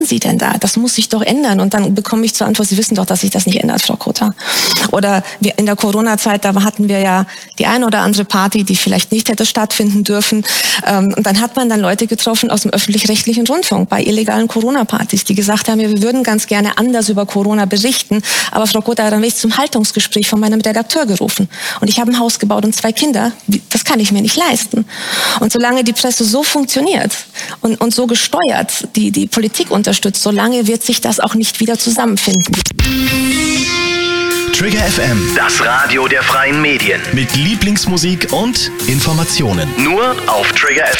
Sie denn da? Das muss sich doch ändern. Und dann bekomme ich zur Antwort, Sie wissen doch, dass sich das nicht ändert, Frau Kota. Oder in der Corona-Zeit, da hatten wir ja die eine oder andere Party, die vielleicht nicht hätte stattfinden dürfen. Und dann hat man dann Leute getroffen aus dem öffentlich-rechtlichen Rundfunk bei illegalen Corona-Partys, die gesagt haben, wir würden ganz gerne anders über Corona berichten. Aber Frau Kota hat mich zum Haltungsgespräch von meinem Redakteur gerufen. Und ich habe ein Haus gebaut und 2 Kinder. Das kann ich mir nicht leisten. Und solange die Presse so funktioniert und so gesteuert die Politik unterstützt, solange wird sich das auch nicht wieder zusammenfinden. Trigger FM, das Radio der freien Medien. mit Lieblingsmusik und Informationen. Nur auf Trigger FM.